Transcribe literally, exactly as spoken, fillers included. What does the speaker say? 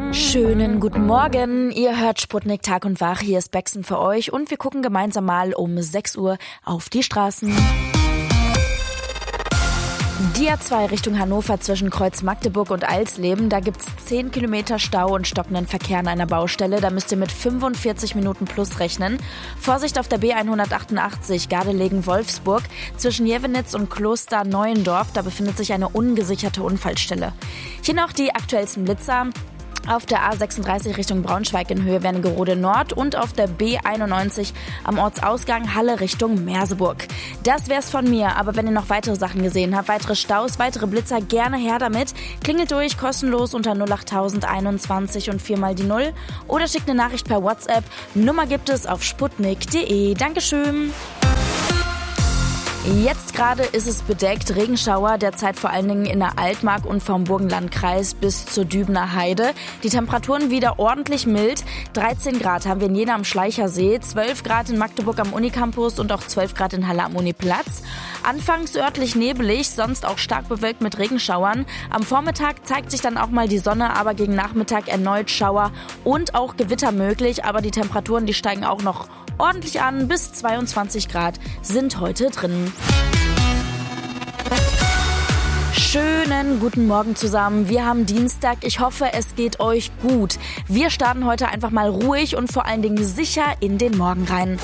Schönen guten Morgen, ihr hört Sputnik Tag und Wach, hier ist Bexen für euch und wir gucken gemeinsam mal um sechs Uhr auf die Straßen. Die A zwei Richtung Hannover zwischen Kreuz Magdeburg und Alsleben, da gibt's zehn Kilometer Stau und stockenden Verkehr an einer Baustelle, da müsst ihr mit fünfundvierzig Minuten plus rechnen. Vorsicht auf der B hundertachtundachtzig Gardelegen-Wolfsburg zwischen Jevenitz und Kloster Neuendorf, da befindet sich eine ungesicherte Unfallstelle. Hier noch die aktuellsten Blitzer. Auf der A sechsunddreißig Richtung Braunschweig in Höhe Wernigerode Nord und auf der B einundneunzig am Ortsausgang Halle Richtung Merseburg. Das wär's von mir, aber wenn ihr noch weitere Sachen gesehen habt, weitere Staus, weitere Blitzer, gerne her damit. Klingelt durch, kostenlos unter null acht tausend einundzwanzig und viermal die Null oder schickt eine Nachricht per WhatsApp. Nummer gibt es auf sputnik punkt de. Dankeschön. Jetzt gerade ist es bedeckt, Regenschauer, derzeit vor allen Dingen in der Altmark und vom Burgenlandkreis bis zur Dübener Heide. Die Temperaturen wieder ordentlich mild. dreizehn Grad haben wir in Jena am Schleichersee, zwölf Grad in Magdeburg am Unicampus und auch zwölf Grad in Halle am Uniplatz. Anfangs örtlich nebelig, sonst auch stark bewölkt mit Regenschauern. Am Vormittag zeigt sich dann auch mal die Sonne, aber gegen Nachmittag erneut Schauer und auch Gewitter möglich. Aber die Temperaturen, die steigen auch noch ordentlich an, bis zweiundzwanzig Grad sind heute drin. Schönen guten Morgen zusammen. Wir haben Dienstag. Ich hoffe, es geht euch gut. Wir starten heute einfach mal ruhig und vor allen Dingen sicher in den Morgen rein.